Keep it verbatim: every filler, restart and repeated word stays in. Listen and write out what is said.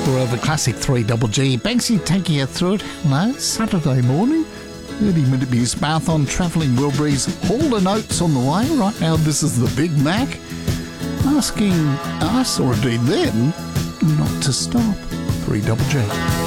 We're over classic three Double G. Banksy taking you through it on a Saturday morning. thirty minute Muse Marathon, travelling Wilburys, Hall and Oates on the way. Right now, this is the Big Mac, asking us, or indeed them, not to stop. three Double G.